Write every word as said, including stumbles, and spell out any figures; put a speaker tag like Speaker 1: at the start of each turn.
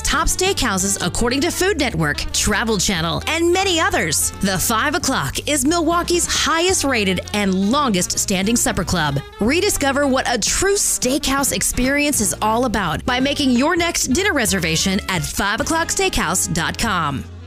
Speaker 1: top steakhouses according to Food Network, Travel Channel, and many others. The five o'clock is Milwaukee's highest rated and longest standing supper club. Rediscover what a true steakhouse experience is all about by making your next dinner reservation at five o'clock steakhouse dot com.